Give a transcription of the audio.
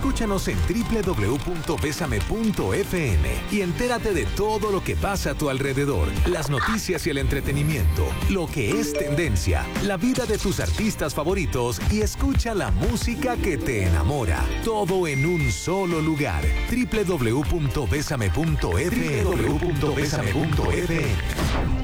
Escúchanos en www.besame.fm y entérate de todo lo que pasa a tu alrededor, las noticias y el entretenimiento, lo que es tendencia, la vida de tus artistas favoritos y escucha la música que te enamora. Todo en un solo lugar. www.besame.fm.